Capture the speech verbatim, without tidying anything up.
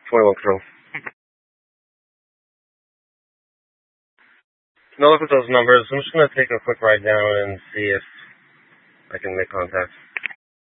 twenty-one Control. No, look at those numbers. I'm just going to take a quick ride down and see if I can make contact.